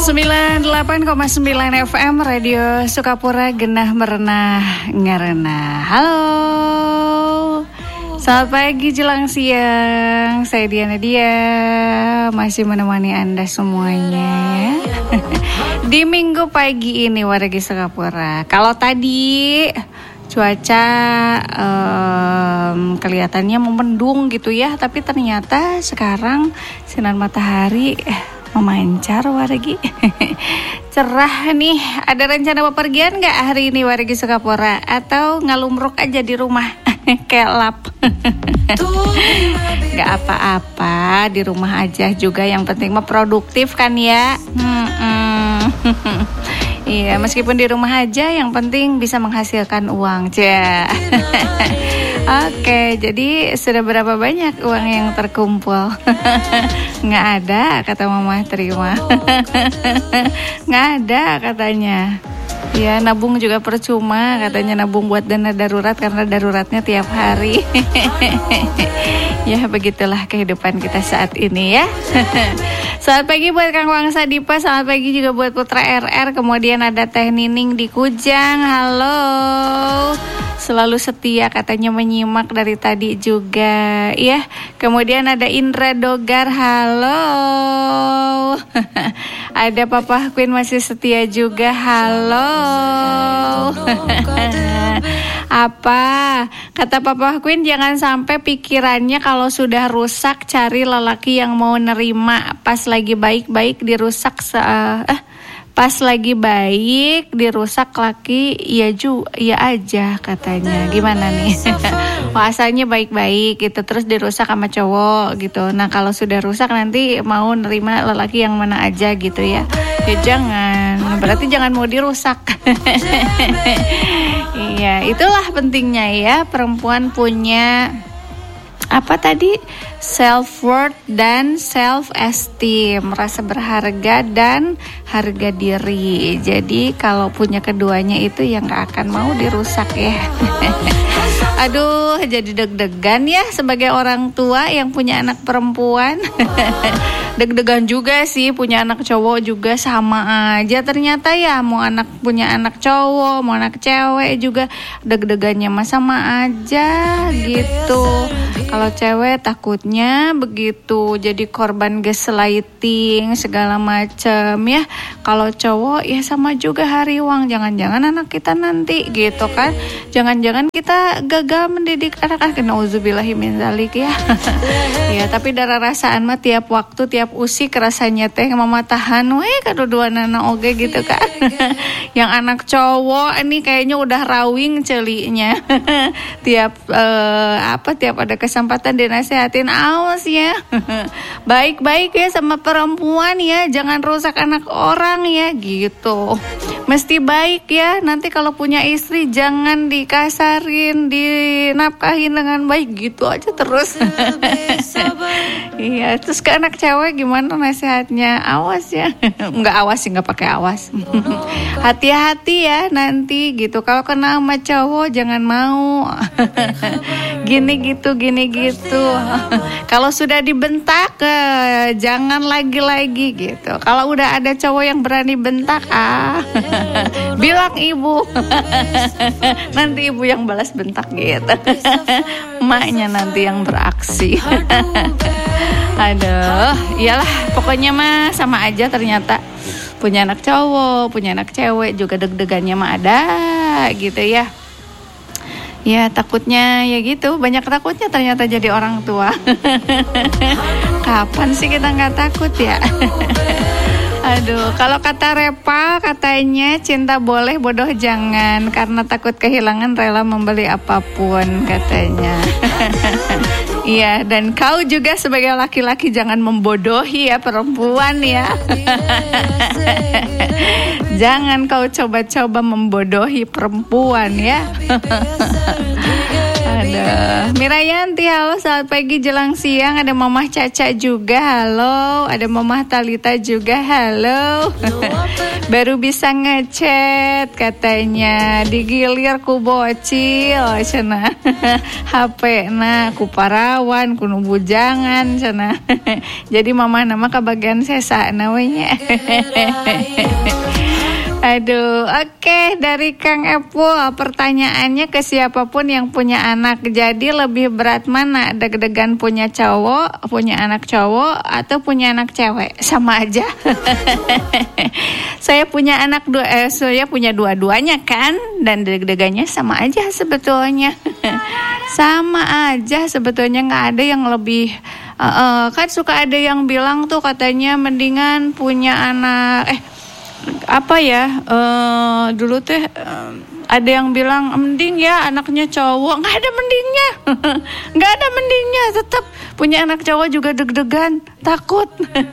98,9 FM Radio Sukapura Genah Merenah Ngarena. Halo, selamat pagi jelang siang. Saya Diana Dia masih menemani Anda semuanya di minggu pagi ini warga Sukapura. Kalau tadi cuaca kelihatannya memendung gitu ya, tapi ternyata sekarang sinar matahari memancar wargi. Cerah nih. Ada rencana bepergian gak hari ini wargi Sukapura? Atau ngalumruk aja di rumah kelap? Gak apa-apa, di rumah aja juga. Yang penting mah produktif kan ya. Iya, meskipun di rumah aja, yang penting bisa menghasilkan uang. Oke, jadi sudah berapa banyak uang yang terkumpul? Nggak ada, kata mama terima. Nggak ada katanya. Ya, nabung juga percuma, katanya nabung buat dana darurat karena daruratnya tiap hari. Ya, begitulah kehidupan kita saat ini ya. Selamat pagi buat Kang Wangsa Dipa, selamat pagi juga buat Putra RR, kemudian ada Teh Nining di Kujang. Halo. Selalu setia katanya menyimak dari tadi juga ya. Kemudian ada Indra Dogar, halo. Ada Papa Queen masih setia juga, halo. Apa kata Papa Queen, jangan sampai pikirannya kalau sudah rusak cari lelaki yang mau nerima, pas lagi baik-baik dirusak pas lagi baik dirusak laki ya aja katanya. Gimana nih? Asalnya baik-baik gitu terus dirusak sama cowok gitu. Nah kalau sudah rusak nanti mau nerima lelaki yang mana aja gitu ya. Ya jangan, berarti jangan mau dirusak. Iya, itulah pentingnya ya, perempuan punya apa tadi? Self-worth dan self-esteem, merasa berharga dan harga diri. Jadi kalau punya keduanya itu yang gak akan mau dirusak ya. Aduh, jadi deg-degan ya sebagai orang tua yang punya anak perempuan. Deg-degan juga sih punya anak cowok juga, sama aja ternyata ya. Mau punya anak cowok, mau anak cewek juga deg-degannya mah sama aja gitu. Kalau cewek takutnya begitu jadi korban gaslighting segala macam ya. Kalau cowok ya sama juga hariwang, jangan-jangan anak kita nanti gitu kan. Jangan-jangan kita gagal mendidik anak-anak. Nauzubillahi min dzalik ya. Ya, tapi darah rasaan mah tiap waktu tiap usik rasanya teh mama tahan kaduduanana oge gitu kan. Yang anak cowok ini kayaknya udah rawing celinya. Tiap ada kesempatan dinasehatin, awas ya. Baik-baik ya sama perempuan ya, jangan rusak anak orang ya gitu. Mesti baik ya. Nanti kalau punya istri jangan dikasarin, dinafkahin dengan baik gitu aja terus. Iya, terus ke anak cewek gimana nasihatnya? Awas ya. Enggak awas sih, enggak pakai awas. Hati-hati ya nanti gitu. Kalau kena sama cowok jangan mau. Gini gitu. Kalau sudah dibentak jangan lagi gitu. Kalau udah ada cowok yang berani bentak, bilang ibu. Nanti ibu yang balas bentak gitu. Emaknya nanti yang beraksi. Aduh, iyalah pokoknya mah sama aja ternyata. Punya anak cowok, punya anak cewek juga deg-degannya mah ada gitu ya. Ya takutnya ya gitu, banyak takutnya ternyata jadi orang tua. Kapan sih kita gak takut ya? Aduh, kalau kata Repa katanya cinta boleh, bodoh jangan. Karena takut kehilangan rela membeli apapun katanya. Iya, dan kau juga sebagai laki-laki jangan membodohi ya perempuan ya. Jangan kau coba-coba membodohi perempuan ya. Aduh. Ada Mirayanti, halo selamat pagi jelang siang. Ada Mamah Caca juga, halo. Ada Mamah Talita juga, halo. Baru bisa ngechat katanya, digilir ku bocil cenah. HP na ku parawan, ku nubujangan cenah. Jadi Mamah nama kebagian sesa namanya. Aduh, oke, dari Kang Epul, pertanyaannya ke siapapun yang punya anak, jadi lebih berat mana? Deg-degan punya cowok, punya anak cowok, atau punya anak cewek? Sama aja. Saya punya anak saya punya dua-duanya kan, dan deg-degannya sama aja sebetulnya. Sama aja sebetulnya, nggak ada yang lebih. Kan suka ada yang bilang tuh katanya mendingan punya anak dulu teh ada yang bilang mending ya anaknya cowok. Nggak ada mendingnya. Nggak ada mendingnya, tetap punya anak cowok juga deg-degan, takut.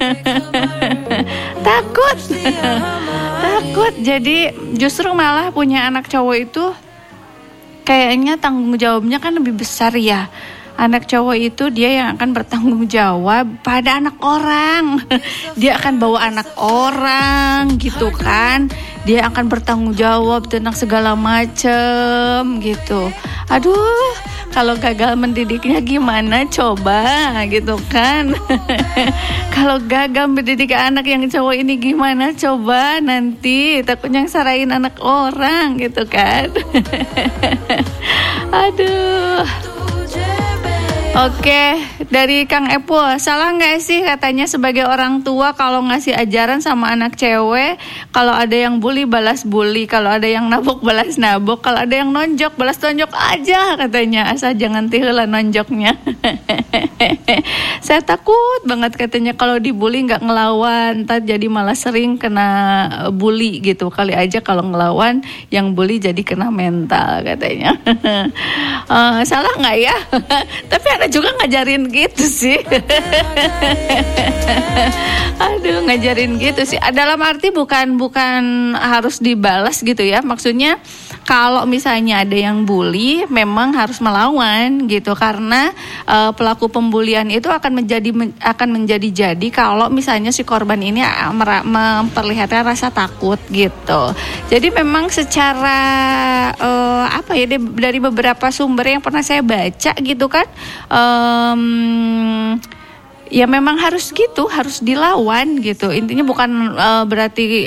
Takut. Jadi justru malah punya anak cowok itu kayaknya tanggung jawabnya kan lebih besar ya. Anak cowok itu dia yang akan bertanggung jawab pada anak orang. Dia akan bawa anak orang gitu kan. Dia akan bertanggung jawab tentang segala macem gitu. Aduh, kalau gagal mendidiknya gimana coba gitu kan. Kalau gagal mendidik anak yang cowok ini gimana coba, nanti takutnya sarain anak orang gitu kan. Aduh. Oke, dari Kang Epul, salah nggak sih katanya sebagai orang tua kalau ngasih ajaran sama anak cewek, kalau ada yang bully balas bully, kalau ada yang nabok balas nabok, kalau ada yang nonjok balas tonjok aja katanya, asal jangan tiheula nonjoknya. Saya takut banget katanya kalau dibully nggak ngelawan, ntar jadi malah sering kena bully gitu. Kali aja kalau ngelawan, yang bully jadi kena mental katanya. Salah nggak ya? Tapi ada juga ngajarin gitu sih. Aduh, ngajarin gitu sih. Dalam arti bukan harus dibalas gitu ya. Maksudnya kalau misalnya ada yang bully, memang harus melawan gitu, karena pelaku pembulian itu akan menjadi jadi kalau misalnya si korban ini memperlihatkan rasa takut gitu. Jadi memang secara dari beberapa sumber yang pernah saya baca gitu kan, ya memang harus gitu, harus dilawan gitu. Intinya bukan berarti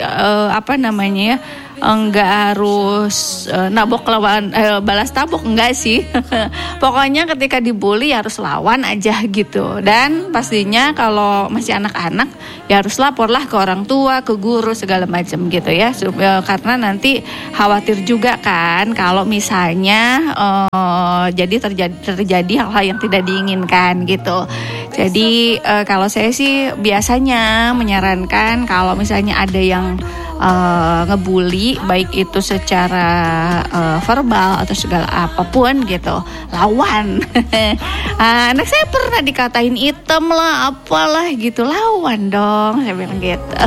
enggak harus nabok lawan balas tabok, enggak sih. Pokoknya ketika dibully harus lawan aja gitu. Dan pastinya kalau masih anak-anak ya harus laporlah ke orang tua, ke guru segala macam gitu ya. Karena nanti khawatir juga kan kalau misalnya jadi terjadi hal-hal yang tidak diinginkan gitu. Jadi kalau saya sih biasanya menyarankan kalau misalnya ada yang ngebully, baik itu secara verbal atau segala apapun gitu, lawan. Anak saya pernah dikatain item lah, apalah gitu, lawan dong, saya bilang gitu.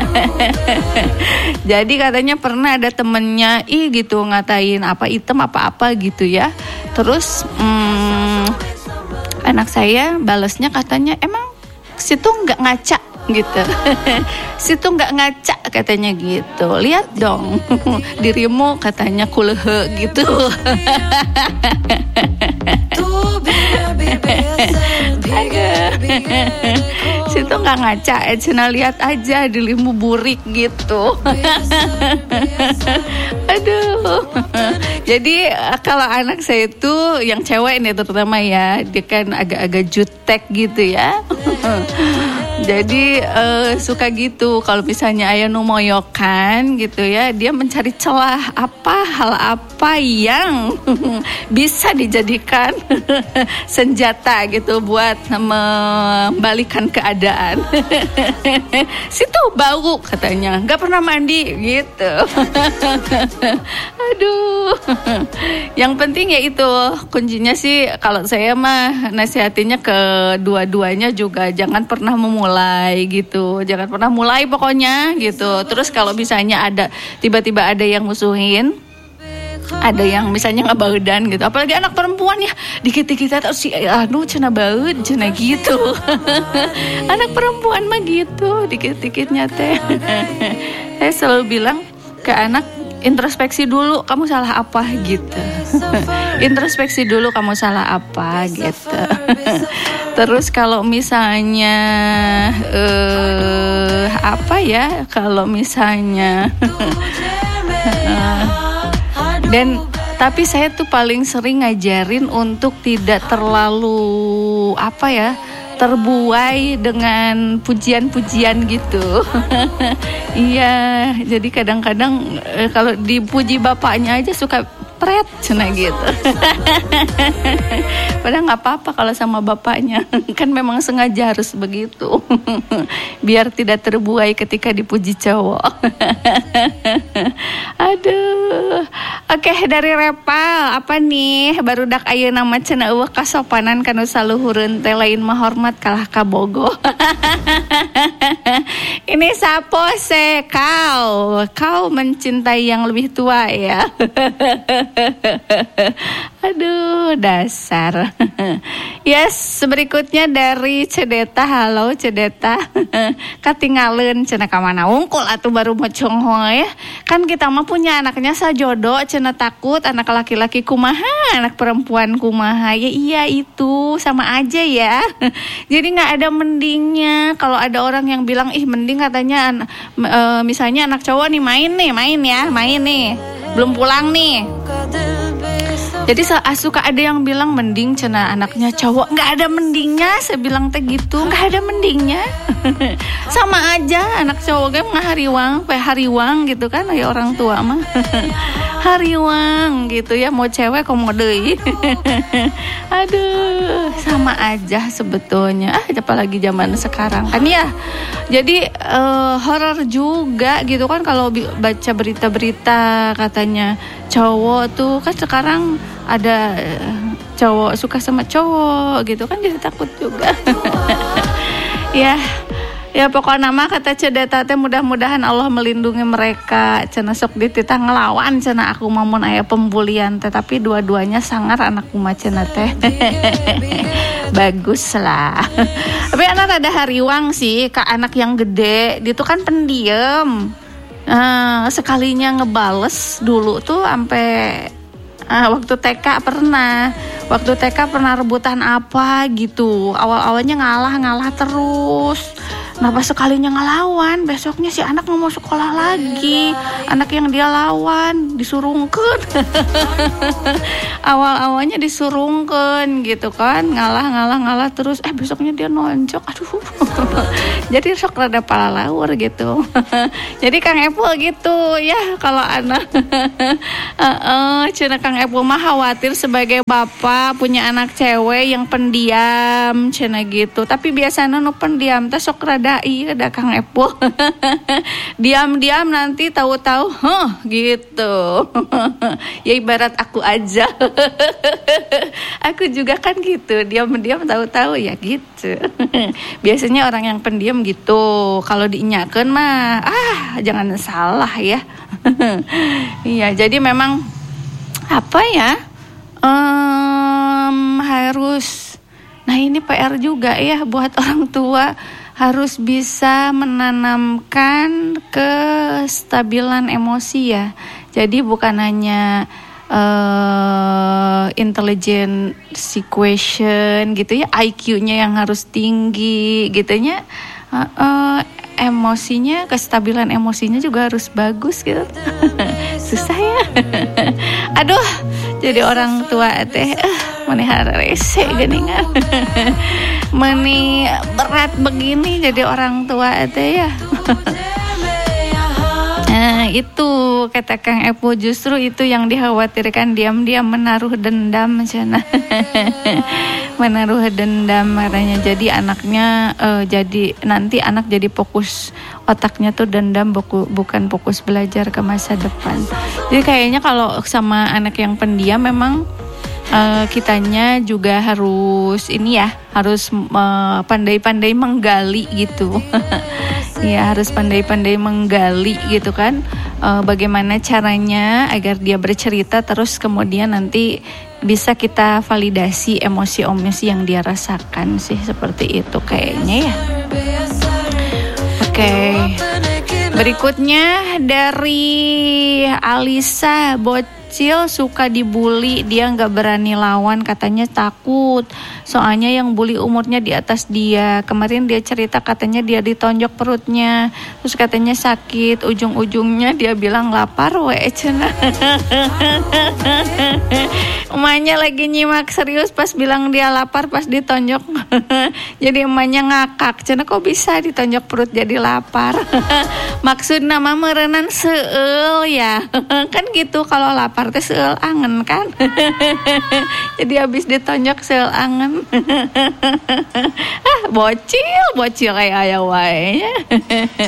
Jadi katanya pernah ada temennya gitu ngatain apa item apa-apa gitu ya. Terus anak saya balesnya katanya, emang situ nggak ngaca gitu. Situ nggak ngaca katanya gitu. Lihat dong dirimu katanya kulehe gitu. Situ nggak ngaca, cina lihat aja dirimu burik gitu. Aduh. Jadi kalau anak saya itu yang cewek nih terutama ya, dia kan agak-agak jutek gitu ya. Jadi suka gitu kalau misalnya ayah numoyokan gitu ya, dia mencari celah hal apa yang bisa dijadikan senjata gitu buat membalikan keadaan. Situ bau katanya, nggak pernah mandi gitu. Aduh. Yang penting ya itu kuncinya sih, kalau saya mah nasihatinnya ke dua-duanya juga jangan pernah memulai gitu, jangan pernah mulai pokoknya gitu. Terus kalau misalnya tiba-tiba ada yang musuhin, ada yang misalnya ngebaudan gitu, apalagi anak perempuan ya, dikit-dikit atau si cenah baud cenah gitu. Anak perempuan mah gitu, dikit-dikitnya teh. Saya selalu bilang ke anak, introspeksi dulu kamu salah apa gitu. Introspeksi dulu kamu salah apa gitu. Terus kalau misalnya apa ya, kalau misalnya dan tapi saya tuh paling sering ngajarin untuk tidak terlalu apa ya, terbuai dengan pujian-pujian gitu. Iya, jadi kadang-kadang kalau dipuji bapaknya aja suka pret cenah gitu. Padahal nggak apa-apa kalau sama bapaknya, kan memang sengaja harus begitu, biar tidak terbuai ketika dipuji cowok. Aduh, oke, dari Repal apa nih? Barudak ayeuna mah cenah eueuh kasopanan kanu saluhureun teh lain mahormat kalah kabogo. Ini sapo se kau mencintai yang lebih tua ya. Aduh, dasar. Yes, berikutnya dari Cedeta. Halo Cedeta. Katingaleun cenah ka mana wungkul atuh baru mocong ya. Kan kita mah punya anaknya sajodo, cenah takut anak laki-laki kumaha, anak perempuan kumaha. Ya iya itu sama aja ya. Jadi enggak ada mendingnya. Kalau ada orang yang bilang ih mending katanya misalnya anak cowok nih main nih. Belum pulang nih. Jadi suka ada yang bilang mending cenah anaknya cowok. Nggak ada mendingnya, saya bilang teh gitu. Nggak ada mendingnya. Sama aja anak cowok kan hariwang gitu kan ya orang tua mah. Hariwang gitu ya, mau cewek komo deui. Aduh, sama aja sebetulnya. Apalagi zaman sekarang kan ya. Jadi horor juga gitu kan kalau baca berita-berita katanya cowok tuh kan sekarang ada cowok suka sama cowok gitu kan, jadi takut juga. Ya pokoknya mah kata Cedeta teh mudah-mudahan Allah melindungi mereka. Cenah sok dititah ngelawan cenah aku mamun aya pembulian teh, tapi dua-duanya sangar anak kumaha cenah teh. Bagus lah. Tapi anak ada hariwang sih, ke anak yang gede dia tuh kan pendiam. Sekalinya ngebales dulu tuh sampai waktu TK pernah rebutan apa gitu. Awalnya ngalah terus. Nah pas sekalinya ngelawan, besoknya si anak nggak mau sekolah lagi. Anak yang dia lawan disurungkeun. Awalnya disurungkeun gitu kan, ngalah terus. Besoknya dia nonjok. Aduh. Jadi sok rada palalaur gitu. Jadi Kang Epul gitu ya kalau anak. Cenah Kang Epul mah khawatir sebagai bapak punya anak cewek yang pendiam cenah gitu. Tapi biasanya nu pendiam teh sok rada iya dah Kang Epul. Diam-diam nanti tahu-tahu gitu. Ya ibarat aku aja. Aku juga kan gitu, diam-diam tahu-tahu ya gitu. Biasanya orang yang pendiam gitu. Kalau diinyakeun mah jangan salah ya. Iya, jadi memang apa ya? Harus. Nah, ini PR juga ya buat orang tua, harus bisa menanamkan kestabilan emosi ya. Jadi bukan hanya intelligent situation gitu ya, IQ-nya yang harus tinggi gitunya, emosinya, kestabilan emosinya juga harus bagus gitu. Susah ya. Aduh, jadi orang tua teh maneh rese geuningan. Meni berat begini jadi orang tua teh ya. Nah itu kata Kang Epul, justru itu yang dikhawatirkan, diam-diam menaruh dendam cenah. Menaruh dendam katanya. Jadi anaknya jadi nanti anak jadi fokus otaknya tuh dendam, bukan fokus belajar ke masa depan. Jadi kayaknya kalau sama anak yang pendiam memang kitanya juga harus ini ya, harus pandai-pandai menggali gitu. Ya harus pandai-pandai menggali gitu kan. bagaimana caranya agar dia bercerita, terus kemudian nanti bisa kita validasi emosi-emosi yang dia rasakan sih, seperti itu kayaknya ya. Oke. Berikutnya dari Alisa, bocil suka dibully, dia nggak berani lawan, katanya takut. Soalnya yang bully umurnya di atas dia. Kemarin dia cerita katanya dia ditonjok perutnya, terus katanya sakit. Ujung-ujungnya dia bilang lapar cenah. Emaknya lagi nyimak serius pas bilang dia lapar, pas ditonjok. Jadi emaknya ngakak, cenah kok bisa ditonjok perut jadi lapar. Maksud nama merenan seuel ya. Kan gitu, kalau lapar teh seuel angen kan. Jadi habis ditonjok seuel angen. Bocil kayak aya wae.